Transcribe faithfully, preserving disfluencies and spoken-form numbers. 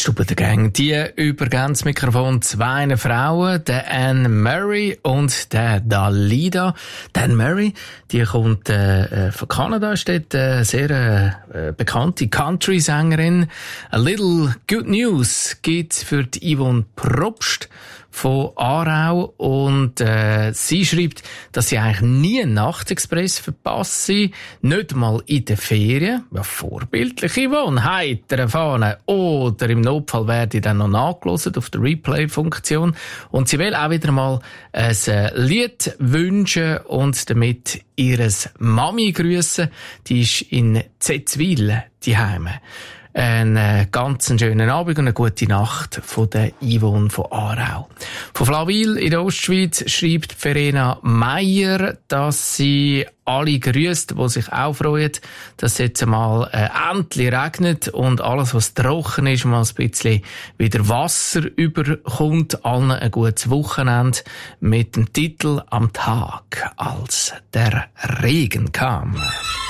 Stube der Gang, die übergeben das Mikrofon zwei Frauen, der Anne Murray und der Dalida. Die Anne Murray, die kommt äh, von Kanada, ist dort eine sehr äh, bekannte Country-Sängerin. A little good news gibt's für die Yvonne Probst von Aarau, und äh, sie schreibt, dass sie eigentlich nie einen Nachtexpress verpasst, nicht mal in den Ferien. Ja, vorbildliche Wohn, heiter Fahne, oder im Notfall werde ich dann noch nachgehört auf der Replay-Funktion. Und sie will auch wieder mal ein Lied wünschen und damit ihres Mami grüßen. Die ist in Zetzwil die Heime. Einen ganz schönen Abend und eine gute Nacht von der Yvonne von Aarau. Von Flawil in der Ostschweiz schreibt Verena Meier, dass sie alle grüßt, die sich auch freuen, dass es jetzt einmal äh, endlich regnet und alles, was trocken ist, mal ein bisschen wieder Wasser überkommt. Allen ein gutes Wochenende mit dem Titel «Am Tag, als der Regen kam».